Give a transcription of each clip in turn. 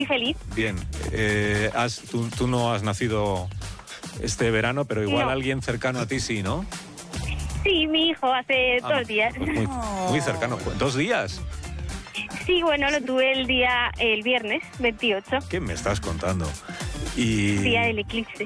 feliz. Bien. Tú no has nacido este verano, pero igual alguien cercano a ti sí, ¿no? Sí, mi hijo hace 2 días. Pues muy cercano. 2 días. Sí, bueno, lo tuve el viernes 28. ¿Qué me estás contando? Día del eclipse.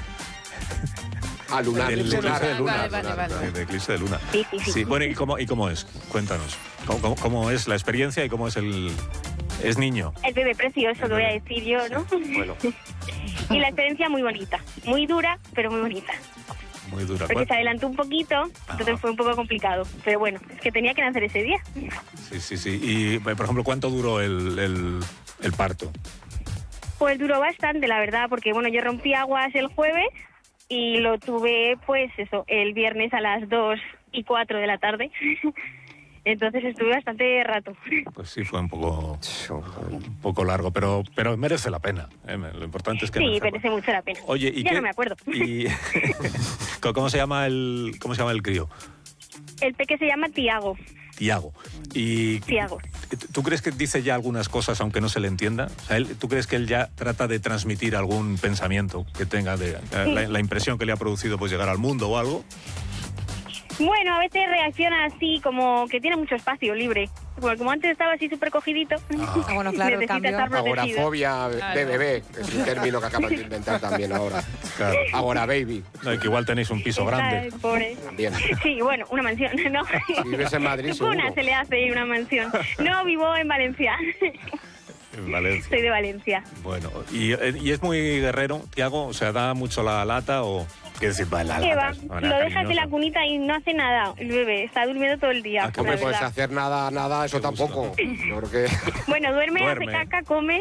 Lunar. El eclipse de luna. Vale. El eclipse de luna. Sí. Bueno, ¿y cómo es? Cuéntanos. ¿Cómo es la experiencia y cómo es es niño? El bebé precioso, lo voy a decir yo, ¿no? Bueno. Y la experiencia muy bonita. Muy dura, pero muy bonita. Muy dura. Porque se adelantó un poquito, entonces fue un poco complicado. Pero bueno, es que tenía que nacer ese día. Sí. Y, por ejemplo, ¿cuánto duró el parto? Pues duró bastante, la verdad, porque bueno, yo rompí aguas el jueves y lo tuve, pues eso, el viernes a las 2:04 de la tarde. Entonces estuve bastante rato. Pues sí, fue un poco largo, pero merece la pena. Lo importante es que merece mucho la pena. Oye, ¿y ya no me acuerdo. ¿Cómo se llama el crío? El peque se llama Tiago. Tiago. ¿Tú crees que dice ya algunas cosas aunque no se le entienda? O sea, ¿tú crees que él ya trata de transmitir algún pensamiento que tenga la impresión que le ha producido pues llegar al mundo o algo? Bueno, a veces reacciona así, como que tiene mucho espacio libre. Como antes estaba así súper cogidito. Bueno, claro, necesita estar protegido. Agorafobia de bebé, es un término que acaban de inventar también ahora. Claro. Agora baby. No, y que igual tenéis un piso grande. Pobre. También. Sí, bueno, una mansión, ¿no? Si vives en Madrid, seguro. Una se le hace una mansión. No, vivo en Valencia. En Valencia. Soy de Valencia. Bueno, ¿y es muy guerrero, Tiago? O sea, ¿da mucho la lata o...? ¿Qué decir? ¿Qué va? Lo dejas en la cunita y no hace nada. El bebé está durmiendo todo el día. Hombre, puedes hacer nada, eso tampoco. Yo creo que... Bueno, duerme, hace caca, come,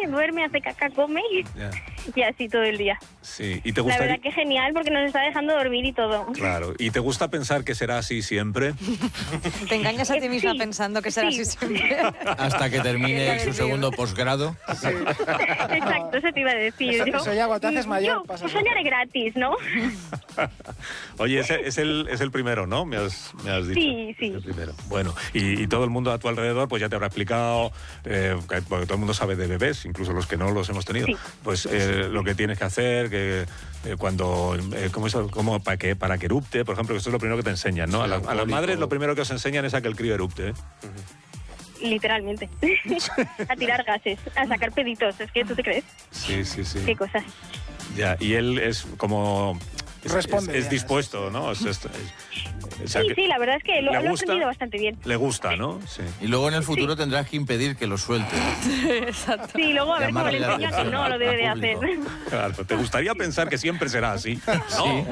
y así todo el día. Sí, ¿y te gusta? La verdad que genial porque nos está dejando dormir y todo. Claro, ¿y te gusta pensar que será así siempre? Te engañas a ti misma pensando que será así siempre. Hasta que termine su segundo posgrado. Sí. Exacto, eso te iba a decir yo. Eso ya, cuando te haces mayor, yo soñaré gratis, ¿no? Oye, es el primero, ¿no? Me has dicho. Sí. El primero. Bueno, y todo el mundo a tu alrededor pues ya te habrá explicado, porque todo el mundo sabe de bebés, incluso los que no los hemos tenido, pues lo que tienes que hacer, que cuando, para que erupte, por ejemplo, que esto es lo primero que te enseñan, ¿no? A las madres lo primero que os enseñan es a que el crío erupte, ¿eh? Literalmente. A tirar gases, a sacar peditos, es que tú te crees. Sí. Qué cosas. Ya, y él es como... Es dispuesto, ¿no? Sí, la verdad es que lo ha entendido bastante bien. Le gusta, ¿no? Sí. Y luego en el futuro tendrás que impedir que lo suelte. Exacto. Sí, luego a ver cómo le enseño que no lo debe de hacer. Claro, te gustaría pensar que siempre será así. No.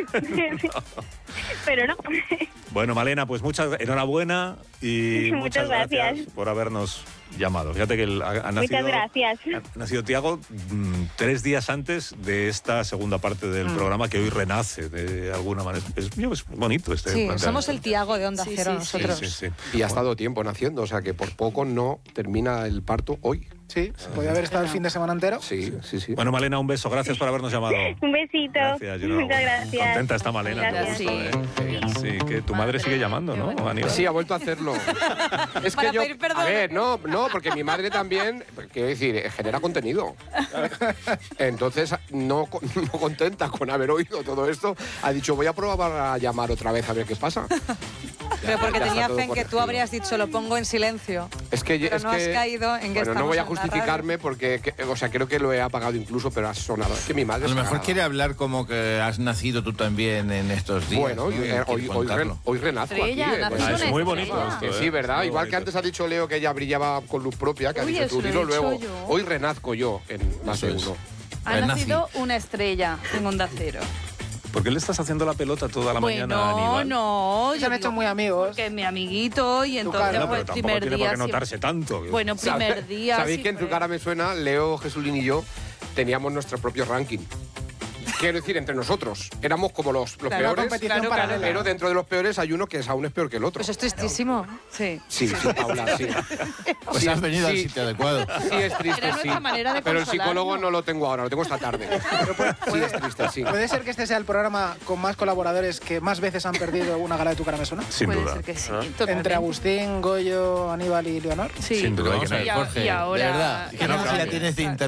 Pero no. Bueno, Malena, pues enhorabuena y muchas gracias por habernos llamado. Fíjate que ha nacido... Muchas gracias. Ha nacido Tiago 3 días antes de esta segunda parte del programa que hoy renace de alguna manera. Es bonito este planteamiento. Somos el Tiago de Onda Cero nosotros. Sí. Y ha estado tiempo naciendo, o sea que por poco no termina el parto hoy. Sí, se podía haber estado el fin de semana entero. Sí. Bueno, Malena, un beso. Gracias por habernos llamado. Un besito. Gracias. Muchas gracias. Contenta está Malena. Gracias. Sí, que tu madre sigue llamando, ¿no, Aníbal? Sí, ha vuelto a hacerlo. Es que pedir perdón. A ver, no, porque mi madre también, quiero decir, genera contenido. Entonces, no contenta con haber oído todo esto, ha dicho, voy a probar a llamar otra vez a ver qué pasa. Pero porque Ya tenía está fe en todo que tú corregido. habrías dicho, lo pongo en silencio. Pero no has caído en que bueno, no voy a estamos en la justificarme porque, creo que lo he apagado incluso, pero ha sonado. Es que mi madre A lo mejor sonaba. quiere hablar como que has nacido tú también en estos días. Bueno, ¿no? hoy renazco Estrella, aquí. naces Ah, es una muy estrella. bonito esto, Que sí, ¿verdad? Muy Igual que bonito. antes ha dicho Leo que ella brillaba con luz propia, que ha dicho tú, eso lo he dilo luego. dicho yo. Hoy renazco yo en más de Eso es. uno. Ha Renací. nacido una estrella en Onda Cero. ¿Por qué le estás haciendo la pelota toda la mañana a Aníbal? No. Se han hecho muy amigos. Que es mi amiguito y entonces cara. No, pues, pero tampoco primer tiene por día... qué notarse siempre- tanto. Bueno, primer día... ¿Sabéis sí que en tu fue. cara me suena? Leo, Jesulín y yo teníamos nuestro propio ranking. Quiero decir, entre nosotros. Éramos como los peores. competición paralela. Pero dentro de los peores hay uno que aún es peor que el otro. Pues es tristísimo. Sí. Sí, Paula, sí. Pues Sí, has venido al sí. sitio adecuado. Sí, es triste, Era sí. nuestra manera de Pero el consolarnos. psicólogo no lo tengo ahora, lo tengo esta tarde. Sí, es triste, sí. ¿Puede ser que este sea el programa con más colaboradores que más veces han perdido una gala de Tu cara me suena? Sin Puede duda. ser que sí. Entre totalmente. Agustín, Goyo, Aníbal y Leonor. Sí. Sin duda. Vamos a ver, Y Jorge, ahora- de verdad, y ¿qué ahora- necesidad tienes de